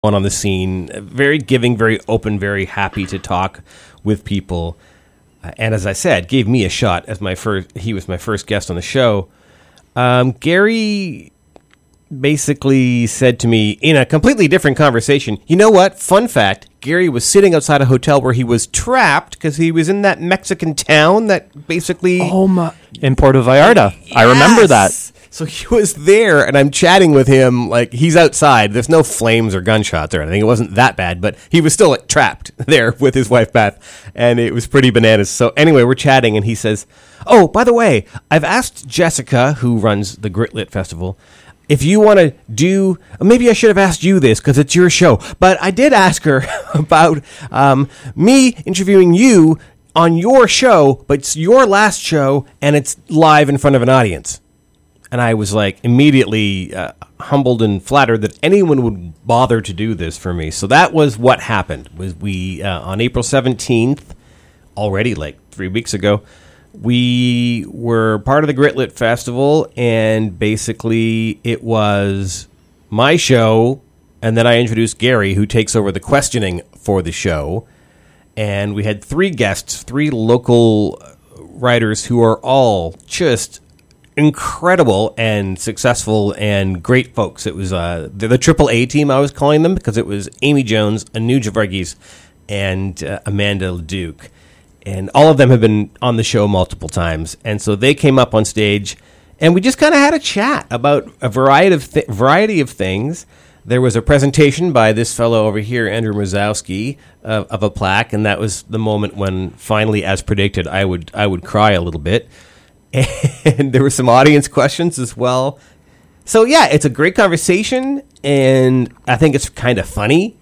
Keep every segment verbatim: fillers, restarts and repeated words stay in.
on the scene, very giving, very open, very happy to talk with people. Uh, and as I said, gave me a shot as my first, he was my first guest on the show. Um, Gary basically said to me in a completely different conversation, you know what? Fun fact, Gary was sitting outside a hotel where he was trapped because he was in that Mexican town that basically... Oh my... In Puerto Vallarta. Yes. I remember that. So he was there, and I'm chatting with him, like, he's outside. There's no flames or gunshots or anything. It wasn't that bad, but he was still like, trapped there with his wife, Beth, and it was pretty bananas. So anyway, we're chatting, and he says, oh, by the way, I've asked Jessica, who runs the Gritlit Festival, if you want to do, maybe I should have asked you this because it's your show, but I did ask her about um, me interviewing you on your show, but it's your last show, and it's live in front of an audience. And I was like immediately uh, humbled and flattered that anyone would bother to do this for me. So that was what happened. Was we uh, on April seventeenth, already like three weeks ago, we were part of the Gritlit Festival, and basically it was my show, and then I introduced Gary, who takes over the questioning for the show, and we had three guests, three local writers who are all just incredible and successful and great folks. It was uh, the, the Triple A team, I was calling them, because it was Amy Jones, Anuja Varghese, and uh, Amanda Leduc. And all of them have been on the show multiple times. And so they came up on stage, and we just kind of had a chat about a variety of th- variety of things. There was a presentation by this fellow over here, Andrew Mrazowski, uh, of a plaque, and that was the moment when finally, as predicted, I would I would cry a little bit. And there were some audience questions as well. So, yeah, it's a great conversation, and I think it's kind of funny.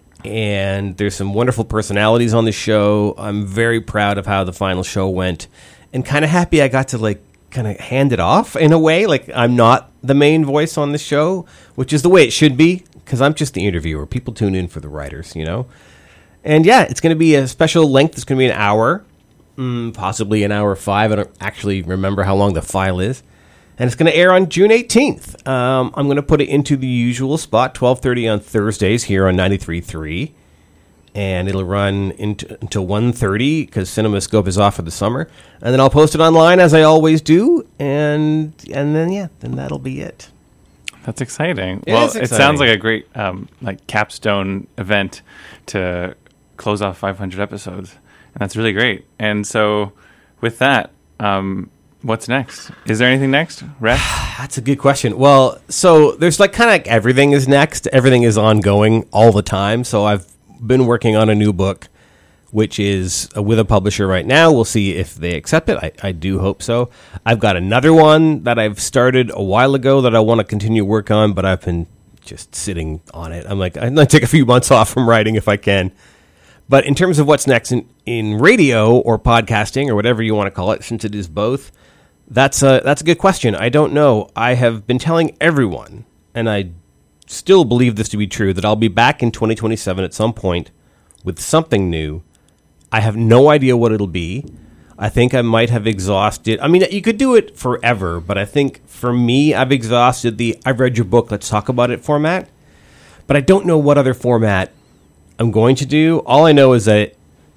And there's some wonderful personalities on the show. I'm very proud of how the final show went, and kind of happy I got to, like, kind of hand it off in a way. Like, I'm not the main voice on the show, which is the way it should be, because I'm just the interviewer. People tune in for the writers, you know? And, yeah, it's going to be a special length. It's going to be an hour. Mm, possibly an hour five. I don't actually remember how long the file is. And it's going to air on June eighteenth. Um, I'm going to put it into the usual spot, twelve thirty on Thursdays here on ninety-three point three. And it'll run into, until one thirty because CinemaScope is off for the summer. And then I'll post it online as I always do. And and then, yeah, then that'll be it. That's exciting. It well, is exciting. It sounds like a great um, like capstone event to close off five hundred episodes. And that's really great. And so with that, um, what's next? Is there anything next, Rex? That's a good question. Well, so there's like kind of like everything is next. Everything is ongoing all the time. So I've been working on a new book, which is uh, with a publisher right now. We'll see if they accept it. I, I do hope so. I've got another one that I've started a while ago that I want to continue work on, but I've been just sitting on it. I'm like, I'm going to take a few months off from writing if I can. But in terms of what's next in, in radio or podcasting or whatever you want to call it, since it is both, that's a, that's a good question. I don't know. I have been telling everyone, and I still believe this to be true, that I'll be back in twenty twenty-seven at some point with something new. I have no idea what it'll be. I think I might have exhausted... I mean, you could do it forever, but I think for me, I've exhausted the I've read your book, let's talk about it format. But I don't know what other format I'm going to do. All I know is that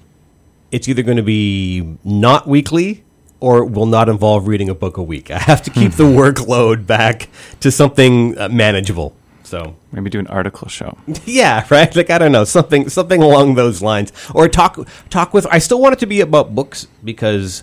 it's either going to be not weekly or will not involve reading a book a week. I have to keep the workload back to something uh, manageable. So maybe do an article show. Yeah, right. Like I don't know, something something along those lines, or talk talk with. I still want it to be about books because,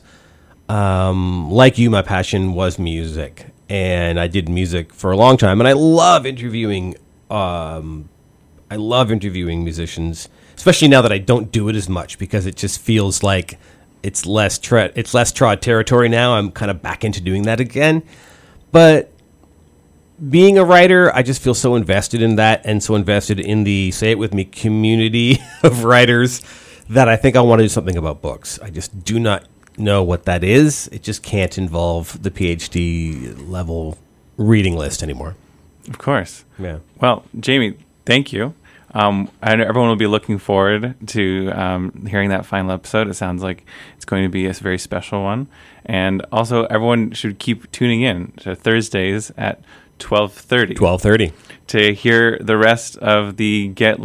um, like you, my passion was music, and I did music for a long time, and I love interviewing. Um, I love interviewing musicians, especially now that I don't do it as much because it just feels like it's less tre- it's less trod territory now. I'm kind of back into doing that again. But being a writer, I just feel so invested in that and so invested in the Say It With Me community of writers that I think I want to do something about books. I just do not know what that is. It just can't involve the PhD level reading list anymore. Of course. Yeah. Well, Jamie, thank you. Um, I know everyone will be looking forward to um, hearing that final episode. It sounds like it's going to be a very special one. And also, everyone should keep tuning in to Thursdays at twelve thirty twelve thirty to hear the rest of the Get